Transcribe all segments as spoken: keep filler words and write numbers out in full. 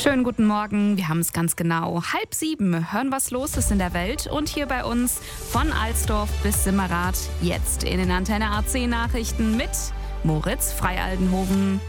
Schönen guten Morgen, wir haben es ganz genau. Halb sieben, hören, was los ist in der Welt. Und hier bei uns von Alsdorf bis Simmerath jetzt in den Antenne A C Nachrichten mit Moritz Freialdenhoven.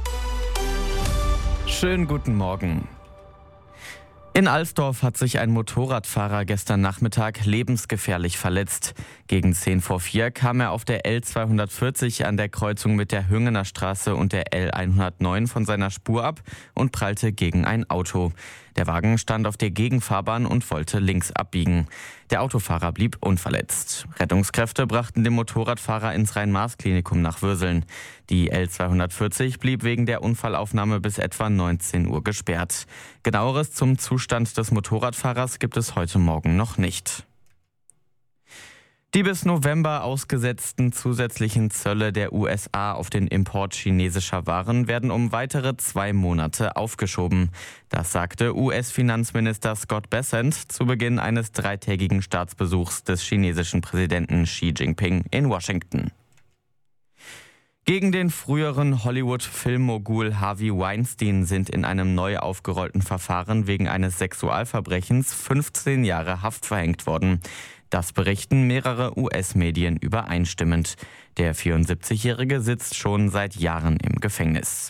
Schönen guten Morgen. In Alsdorf hat sich ein Motorradfahrer gestern Nachmittag lebensgefährlich verletzt. Gegen zehn vor vier kam er auf der L zweihundertvierzig an der Kreuzung mit der Hüngener Straße und der L hundertneun von seiner Spur ab und prallte gegen ein Auto. Der Wagen stand auf der Gegenfahrbahn und wollte links abbiegen. Der Autofahrer blieb unverletzt. Rettungskräfte brachten den Motorradfahrer ins Rhein-Maas-Klinikum nach Würseln. Die L zweihundertvierzig blieb wegen der Unfallaufnahme bis etwa neunzehn Uhr gesperrt. Genaueres zum Zustand des Motorradfahrers gibt es heute Morgen noch nicht. Die bis November ausgesetzten zusätzlichen Zölle der U S A auf den Import chinesischer Waren werden um weitere zwei Monate aufgeschoben. Das sagte U S-Finanzminister Scott Bessent zu Beginn eines dreitägigen Staatsbesuchs des chinesischen Präsidenten Xi Jinping in Washington. Gegen den früheren Hollywood-Filmmogul Harvey Weinstein sind in einem neu aufgerollten Verfahren wegen eines Sexualverbrechens fünfzehn Jahre Haft verhängt worden. Das berichten mehrere U S-Medien übereinstimmend. Der vierundsiebzigjährige sitzt schon seit Jahren im Gefängnis.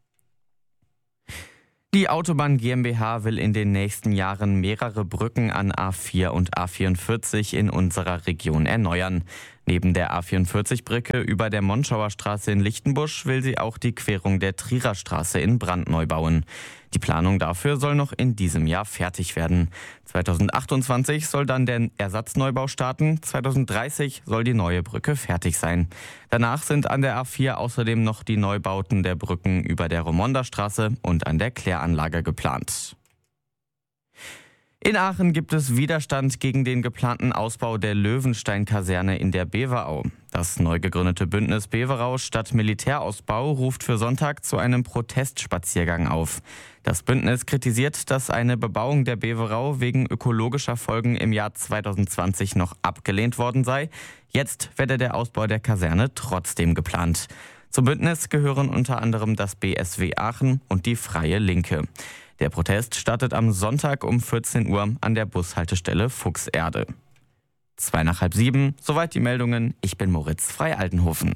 Die Autobahn GmbH will in den nächsten Jahren mehrere Brücken an A vier und A vierundvierzig in unserer Region erneuern. Neben der A vierundvierzig-Brücke über der Monschauer Straße in Lichtenbusch will sie auch die Querung der Trierer Straße in Brand neu bauen. Die Planung dafür soll noch in diesem Jahr fertig werden. zweitausendachtundzwanzig soll dann der Ersatzneubau starten, zweitausenddreißig soll die neue Brücke fertig sein. Danach sind an der A vier außerdem noch die Neubauten der Brücken über der Romonda Straße und an der Kläranlage geplant. In Aachen gibt es Widerstand gegen den geplanten Ausbau der Löwenstein-Kaserne in der Beverau. Das neu gegründete Bündnis Beverau statt Militärausbau ruft für Sonntag zu einem Protestspaziergang auf. Das Bündnis kritisiert, dass eine Bebauung der Beverau wegen ökologischer Folgen im Jahr zweitausendzwanzig noch abgelehnt worden sei. Jetzt werde der Ausbau der Kaserne trotzdem geplant. Zum Bündnis gehören unter anderem das B S W Aachen und die Freie Linke. Der Protest startet am Sonntag um vierzehn Uhr an der Bushaltestelle Fuchserde. Zwei nach halb sieben, soweit die Meldungen. Ich bin Moritz Freialdenhoven.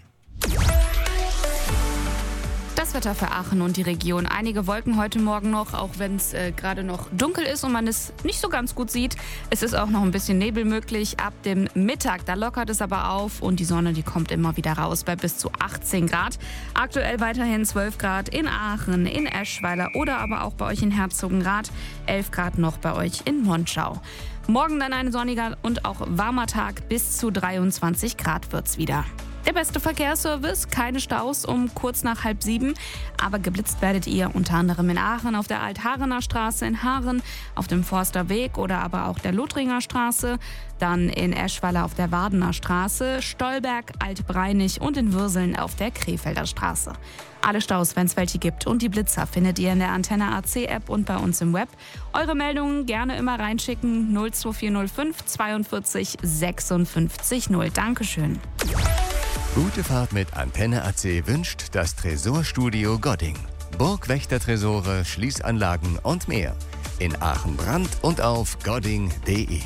Das Wetter für Aachen und die Region. Einige Wolken heute Morgen noch, auch wenn es äh, gerade noch dunkel ist und man es nicht so ganz gut sieht. Es ist auch noch ein bisschen Nebel möglich. Ab dem Mittag, da lockert es aber auf und die Sonne, die kommt immer wieder raus bei bis zu achtzehn Grad. Aktuell weiterhin zwölf Grad in Aachen, in Eschweiler oder aber auch bei euch in Herzogenrath. elf Grad noch bei euch in Monschau. Morgen dann ein sonniger und auch warmer Tag. Bis zu dreiundzwanzig Grad wird's wieder. Der beste Verkehrsservice, keine Staus um kurz nach halb sieben. Aber geblitzt werdet ihr unter anderem in Aachen auf der Altharener Straße in Haaren, auf dem Forsterweg oder aber auch der Lothringer Straße. Dann in Eschweiler auf der Wardener Straße, Stolberg, Altbreinig und in Würseln auf der Krefelder Straße. Alle Staus, wenn es welche gibt, und die Blitzer findet ihr in der Antenne A C App und bei uns im Web. Eure Meldungen gerne immer reinschicken. null zwei vier null fünf zweiundvierzig sechsundfünfzig null. Dankeschön. Gute Fahrt mit Antenne A C wünscht das Tresorstudio Godding. Burgwächtertresore, Schließanlagen und mehr. In Aachen Brand und auf godding punkt de.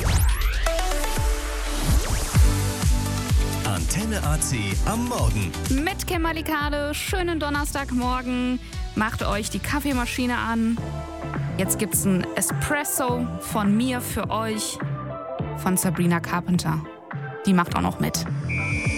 Antenne A C am Morgen. Mit Kim Malikade, schönen Donnerstagmorgen. Macht euch die Kaffeemaschine an. Jetzt gibt's ein Espresso von mir für euch, von Sabrina Carpenter. Die macht auch noch mit.